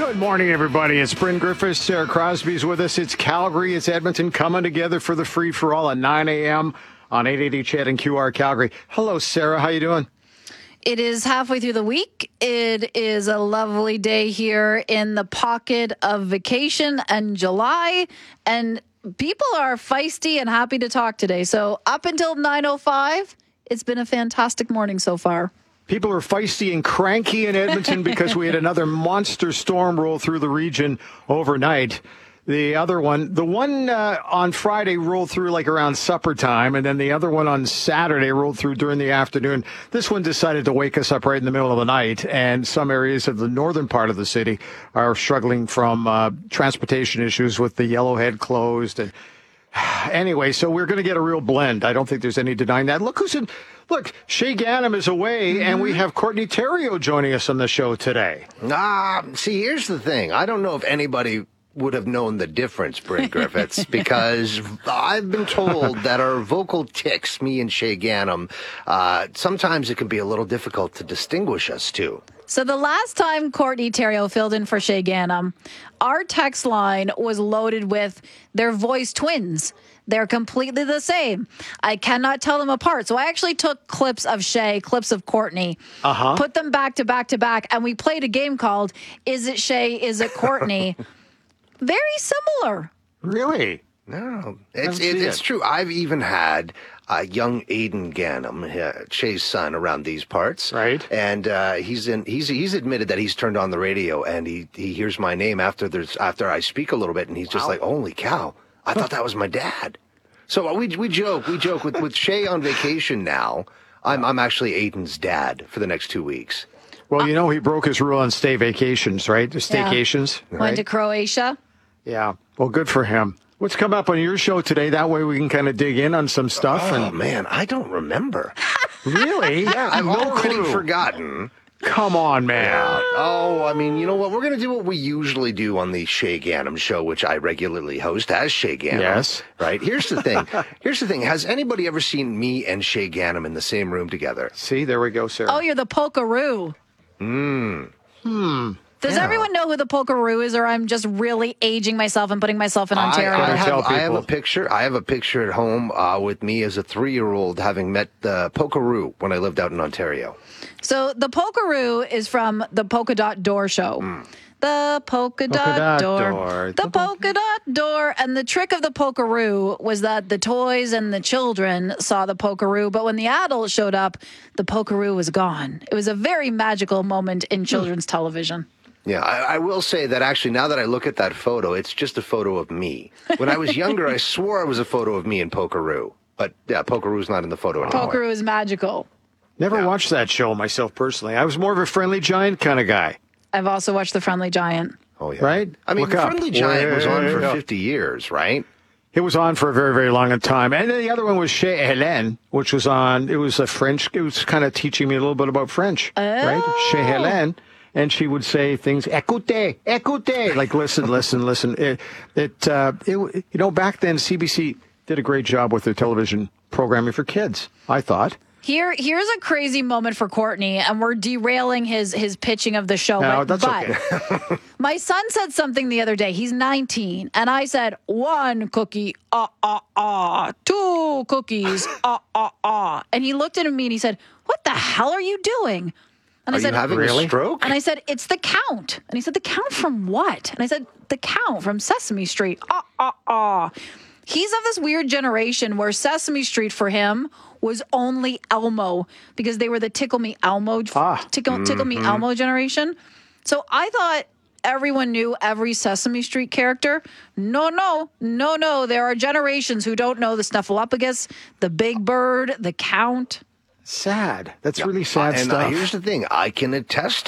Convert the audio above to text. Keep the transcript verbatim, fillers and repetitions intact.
Good morning, everybody. It's Bryn Griffiths. Sarah Crosby's with us. It's Calgary. It's Edmonton coming together for the free-for-all at nine a.m. on eight eighty C H E D and Q R Calgary. Hello, Sarah. How you doing? It is halfway through the week. It is a lovely day here in the pocket of vacation and July, and people are feisty and happy to talk today. So up until nine oh five, it's been a fantastic morning so far. People are feisty and cranky in Edmonton because we had another monster storm roll through the region overnight. The other one, the one uh, on Friday rolled through like around supper time, and then the other one on Saturday rolled through during the afternoon. This one decided to wake us up right in the middle of the night, and some areas of the northern part of the city are struggling from uh, transportation issues with the Yellowhead closed. And anyway, so we're going to get a real blend. I don't think there's any denying that. Look who's in. Look, Shay Ganem is away, mm-hmm. and we have Courtney Theriault joining us on the show today. Ah, see, here's the thing. I don't know if anybody would have known the difference, Bryn Griffiths, because I've been told that our vocal tics, me and Shay Ganem, uh, sometimes it can be a little difficult to distinguish us two. So the last time Courtney Theriault filled in for Shay Ganem, our text line was loaded with their voice twins. They're completely the same. I cannot tell them apart. So I actually took clips of Shay, clips of Courtney, uh-huh. put them back to back to back, and we played a game called Is It Shay, Is It Courtney? Very similar. Really? No, it's it, it's it. true. I've even had uh, young Aiden Ganem, uh, Shay's son, around these parts, right? And uh, he's in. He's he's admitted that he's turned on the radio and he he hears my name after there's after I speak a little bit, and he's just wow. like, "Holy cow! I thought that was my dad." So uh, we we joke we joke with with Shay on vacation now. I'm I'm actually Aiden's dad for the next two weeks. Well, you know he broke his rule on stay vacations, right? The staycations. Yeah. Right? Went to Croatia. Yeah. Well, good for him. What's come up on your show today? That way we can kind of dig in on some stuff. Oh, and man, I don't remember. Really? Yeah, I've no already clue. forgotten. Come on, man. Yeah. Oh, I mean, you know what? We're going to do what we usually do on the Shay Ganem show, which I regularly host as Shay Ganem. Yes. Right? Here's the thing. Here's the thing. Has anybody ever seen me and Shay Ganem in the same room together? See, there we go, Sarah. Oh, you're the Polkaroo. Hmm. Hmm. Does yeah. everyone know who the Polkaroo is, or I'm just really aging myself and putting myself in Ontario? I, I, have, I have a picture. I have a picture at home uh, with me as a three-year-old having met the Polkaroo when I lived out in Ontario. So the Polkaroo is from the Polka Dot Door show. Mm. The polka, polka dot, dot door, door, the polka dot door. And the trick of the Polkaroo was that the toys and the children saw the Polkaroo, but when the adults showed up, the Polkaroo was gone. It was a very magical moment in children's mm. television. Yeah, I, I will say that actually, now that I look at that photo, it's just a photo of me. When I was younger, I swore it was a photo of me in Polkaroo. But yeah, Polkaroo's not in the photo anymore. Polkaroo is magical. Never yeah. watched that show myself personally. I was more of a Friendly Giant kind of guy. I've also watched The Friendly Giant. Oh, yeah. Right? I mean, Look The up. Friendly Giant was on for yeah. fifty years, right? It was on for a very, very long time. And then the other one was Chez Hélène, which was on, it was a French, it was kind of teaching me a little bit about French. Oh. Right? Chez Hélène. And she would say things, écoutez, écoutez, like listen, listen, listen. It, it, uh, it, you know, back then C B C did a great job with their television programming for kids, I thought. Here, here's a crazy moment for Courtney, and we're derailing his his pitching of the show. No, but, that's but okay. My son said something the other day. He's nineteen, and I said, one cookie, ah, ah, ah, two cookies, ah, ah, ah. And he looked at me and he said, what the hell are you doing? And Are I said, you having really? a stroke? And I said, it's the Count. And he said, the Count from what? And I said, the Count from Sesame Street. Ah, ah, ah. He's of this weird generation where Sesame Street for him was only Elmo because they were the Tickle Me Elmo, ah, tickle, mm-hmm. tickle Me Elmo generation. So I thought everyone knew every Sesame Street character. No, no, no, no. There are generations who don't know the Snuffleupagus, the Big Bird, the Count. Sad. That's yeah. really sad and stuff. And uh, here's the thing. I can attest